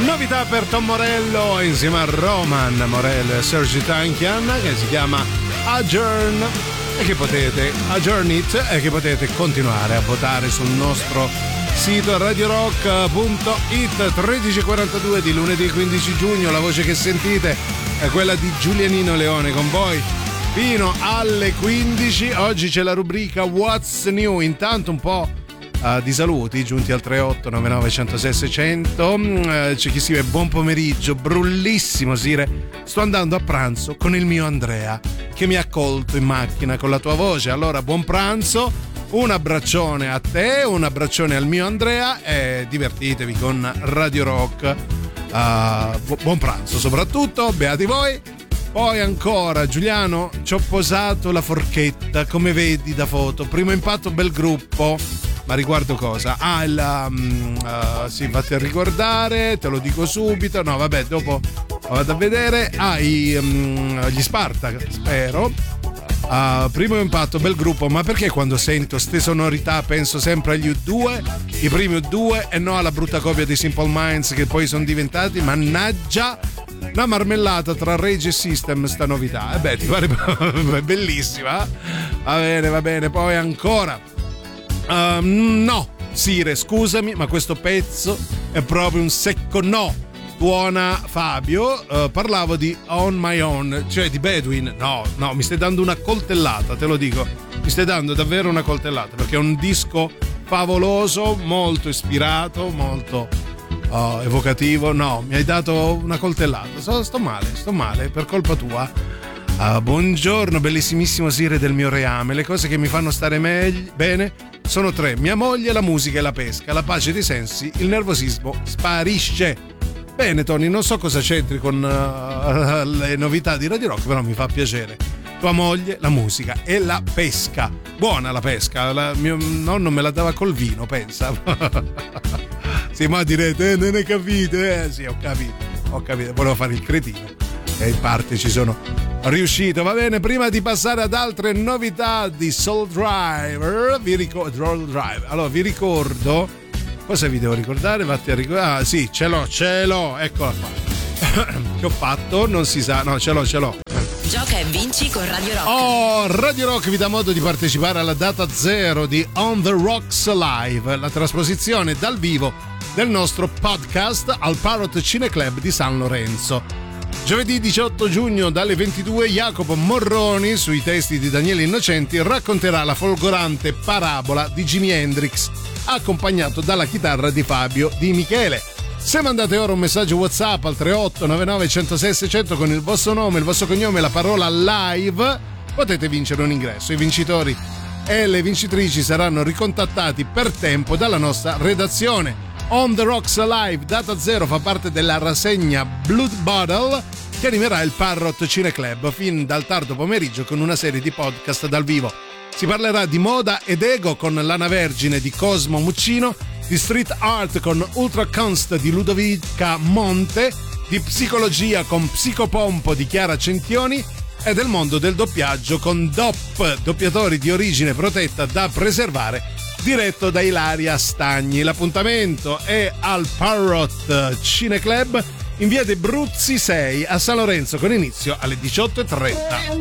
Novità per Tom Morello insieme a Roman Morello e Sergi Tankian, che si chiama Adjourn e che potete continuare a votare sul nostro sito radiorock.it. 13:42 di lunedì 15 giugno. La voce che sentite è quella di Giulianino Leone, con voi fino alle 15. Oggi c'è la rubrica What's New. Intanto un po' di saluti giunti al 38 99 106 600. C'è chi scrive: buon pomeriggio, brullissimo Sire, sto andando a pranzo con il mio Andrea che mi ha accolto in macchina con la tua voce. Allora buon pranzo, un abbraccione a te, un abbraccione al mio Andrea e divertitevi con Radio Rock. Buon pranzo soprattutto, beati voi. Poi ancora Giuliano, ci ho posato la forchetta come vedi da foto, primo impatto bel gruppo. Ma riguardo cosa? Sì, fatti a ricordare, te lo dico subito. No, vabbè, dopo vado a vedere. Gli Sparta, spero. Primo impatto, bel gruppo. Ma perché quando sento ste sonorità penso sempre agli U2, i primi U2, e no alla brutta copia di Simple Minds che poi sono diventati, mannaggia, una marmellata tra Rage e System sta novità. Ti pare bellissima? Va bene, poi ancora. No, Sire, scusami, ma questo pezzo è proprio un secco no. Tuona Fabio. Parlavo di On My Own, cioè di Bedouin. No, mi stai dando una coltellata, te lo dico. Mi stai dando davvero una coltellata, perché è un disco favoloso, molto ispirato, molto evocativo. No, mi hai dato una coltellata. Sto male per colpa tua. Buongiorno, bellissimissimo Sire del mio reame. Le cose che mi fanno stare bene sono 3: mia moglie, la musica e la pesca. La pace dei sensi, il nervosismo sparisce. Bene Tony, non so cosa c'entri con le novità di Radio Rock, però mi fa piacere. Tua moglie, la musica e la pesca. Buona la pesca, mio nonno me la dava col vino, pensa. Sì, ma direte, non ne capite? Sì, ho capito, volevo fare il cretino e in parte ci sono riuscito. Va bene, prima di passare ad altre novità di Soul Driver, vi ricordo. Cosa vi devo ricordare? Vatti a ricordare. Sì, ce l'ho, eccola qua. Che ho fatto? Non si sa. No, ce l'ho. Gioca e vinci con Radio Rock. Radio Rock vi dà modo di partecipare alla data zero di On The Rocks Live, la trasposizione dal vivo del nostro podcast al Parrot Cineclub di San Lorenzo. Giovedì 18 giugno dalle 22 Jacopo Morroni, sui testi di Daniele Innocenti, racconterà la folgorante parabola di Jimi Hendrix, accompagnato dalla chitarra di Fabio Di Michele. Se mandate ora un messaggio WhatsApp al 38 99 106 600 con il vostro nome, il vostro cognome e la parola live, potete vincere un ingresso. I vincitori e le vincitrici saranno ricontattati per tempo dalla nostra redazione. On The Rocks Live, data zero, fa parte della rassegna Blood Bottle che animerà il Parrot Cineclub fin dal tardo pomeriggio con una serie di podcast dal vivo. Si parlerà di moda ed ego con l'Ana Vergine di Cosmo Muccino, di street art con Ultra Const di Ludovica Monte, di psicologia con Psicopompo di Chiara Centioni e del mondo del doppiaggio con DOP, doppiatori di origine protetta da preservare, diretto da Ilaria Stagni. L'appuntamento è al Parrot Cineclub in via dei Bruzzi 6 a San Lorenzo con inizio alle 18:30.